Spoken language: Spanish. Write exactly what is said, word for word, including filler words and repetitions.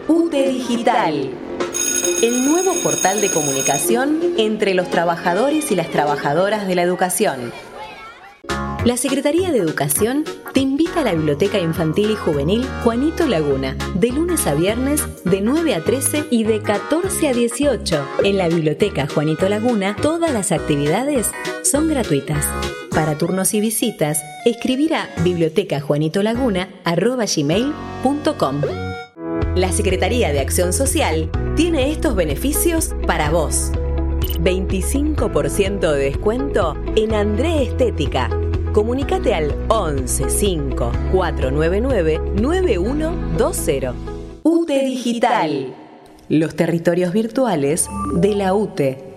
U T E Digital, el nuevo portal de comunicación entre los trabajadores y las trabajadoras de la educación. La Secretaría de Educación te invita a la Biblioteca Infantil y Juvenil Juanito Laguna, de lunes a viernes, de nueve a trece y de catorce a dieciocho. En la Biblioteca Juanito Laguna, todas las actividades son gratuitas. Para turnos y visitas, escribir a bibliotecajuanitolaguna arroba gmail punto com. La Secretaría de Acción Social tiene estos beneficios para vos. veinticinco por ciento de descuento en André Estética. Comunícate al once cinco cuatro nueve nueve nueve uno dos cero. U T E Digital, los territorios virtuales de la U T E.